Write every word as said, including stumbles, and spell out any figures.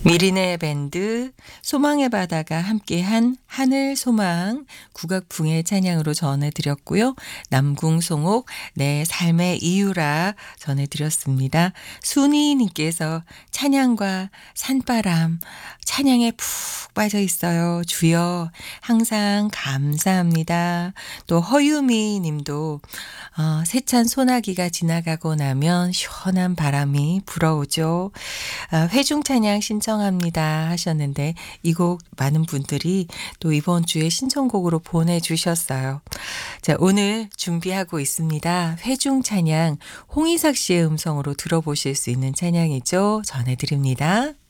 미리네 밴드 소망의 바다가 함께한 하늘 소망 국악풍의 찬양으로 전해드렸고요. 남궁송옥 내 삶의 이유라 전해드렸습니다. 순이님께서 찬양과 산바람 찬양에 푹 빠져 있어요. 주여 항상 감사합니다. 또 허유미 님도 어, 세찬 소나기가 지나가고 나면 시원한 바람이 불어오죠. 아, 회중 찬양 신청합니다 하셨는데 이 곡 많은 분들이 또 이번 주에 신청곡으로 보내주셨어요. 자, 오늘 준비하고 있습니다. 회중 찬양 홍이삭 씨의 음성으로 들어보실 수 있는 찬양이죠. 전해드립니다.